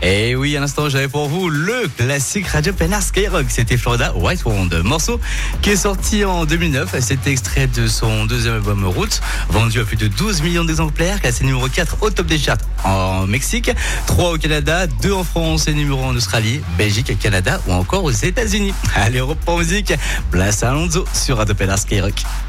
Et oui, à l'instant, j'avais pour vous le classique Radio Pénard Skyrock. C'était Florida White Wand, morceau qui est sorti en 2009. C'était extrait de son deuxième album Route, vendu à plus de 12 millions d'exemplaires, classé numéro 4 au top des charts en Mexique, 3 au Canada, 2 en France et numéro 1 en Australie, Belgique, Canada ou encore aux États-Unis. Allez, Europe en musique, place à Alonso sur Radio Pénard Skyrock.